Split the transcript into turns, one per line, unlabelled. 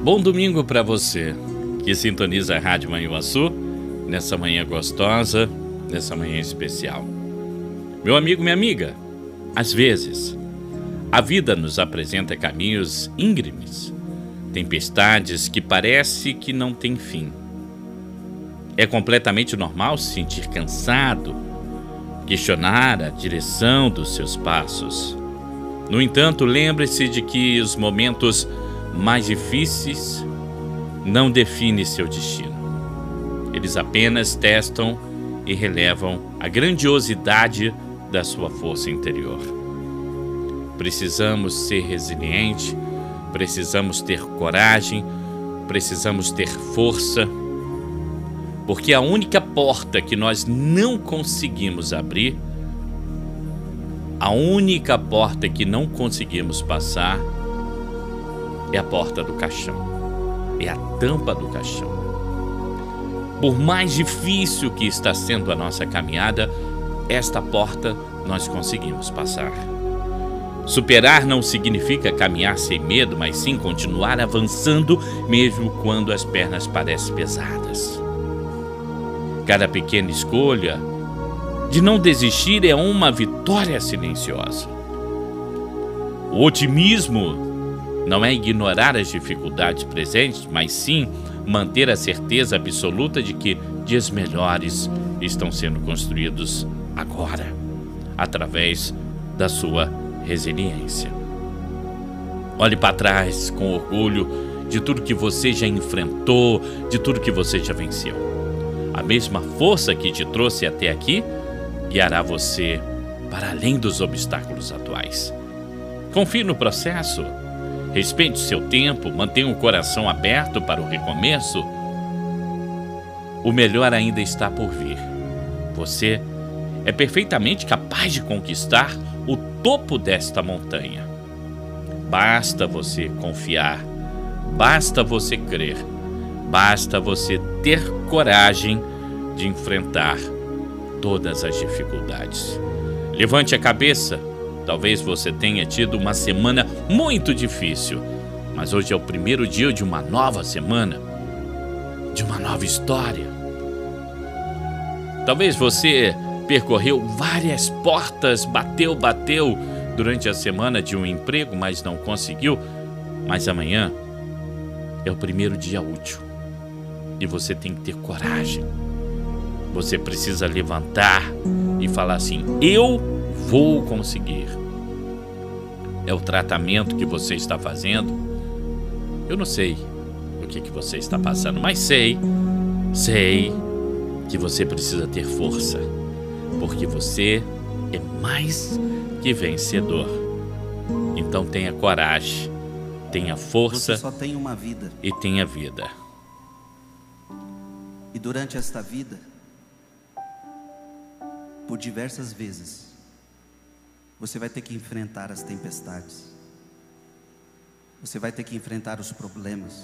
Bom domingo para você que sintoniza a Rádio Manhuaçu nessa manhã gostosa, nessa manhã especial. Meu amigo, minha amiga, às vezes a vida nos apresenta caminhos íngremes, tempestades que parece que não têm fim. É completamente normal se sentir cansado, questionar a direção dos seus passos. No entanto, lembre-se de que os momentos mais difíceis não definem seu destino. Eles apenas testam e relevam a grandiosidade da sua força interior. Precisamos ser resilientes, precisamos ter coragem, precisamos ter força, porque a única porta que nós não conseguimos abrir, a única porta que não conseguimos passar é a porta do caixão, é a tampa do caixão. Por mais difícil que está sendo a nossa caminhada, esta porta nós conseguimos passar. Superar não significa caminhar sem medo, mas sim continuar avançando mesmo quando as pernas parecem pesadas. Cada pequena escolha de não desistir é uma vitória silenciosa. O otimismo não é ignorar as dificuldades presentes, mas sim manter a certeza absoluta de que dias melhores estão sendo construídos agora, através da sua resiliência. Olhe para trás com orgulho de tudo que você já enfrentou, de tudo que você já venceu. A mesma força que te trouxe até aqui guiará você para além dos obstáculos atuais. Confie no processo, respeite o seu tempo, mantenha o coração aberto para o recomeço. O melhor ainda está por vir. Você é perfeitamente capaz de conquistar o topo desta montanha. Basta você confiar, basta você crer, basta você ter coragem de enfrentar todas as dificuldades. Levante a cabeça. Talvez você tenha tido uma semana muito difícil, mas hoje é o primeiro dia de uma nova semana, de uma nova história. Talvez você percorreu várias portas, bateu durante a semana de um emprego, mas não conseguiu. Mas amanhã é o primeiro dia útil e você tem que ter coragem. Você precisa levantar e falar assim: eu vou conseguir. É o tratamento que você está fazendo. Eu não sei o que você está passando, mas sei que você precisa ter força, porque você é mais que vencedor. Então tenha coragem, tenha força.
Você só tem uma vida.
E tenha vida.
E durante esta vida, por diversas vezes, você vai ter que enfrentar as tempestades. Você vai ter que enfrentar os problemas.